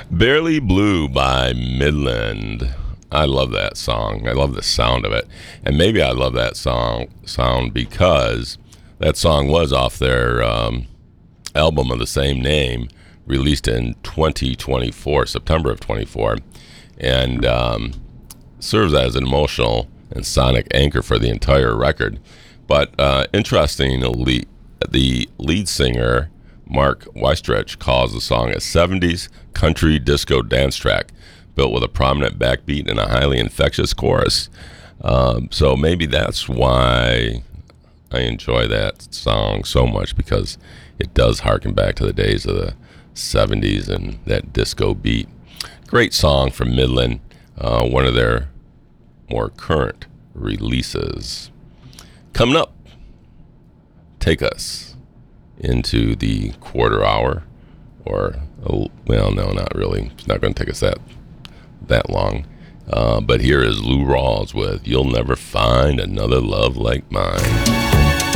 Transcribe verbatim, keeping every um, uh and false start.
Barely Blue by Midland. I love that song. I love the sound of it. And maybe I love that song sound because that song was off their um, album of the same name, released in twenty twenty-four, September of twenty-four, and um, serves as an emotional and sonic anchor for the entire record. But uh, interestingly, the lead singer, Mark Weistrich, calls the song a seventies country disco dance track built with a prominent backbeat and a highly infectious chorus. Um, so maybe that's why I enjoy that song so much, because it does harken back to the days of the seventies and that disco beat. Great song from Midland, uh, one of their more current releases. Coming up, take us into the quarter hour, or, oh, well, no, not really. It's not going to take us that that long. Uh, but here is Lou Rawls with You'll Never Find Another Love Like Mine.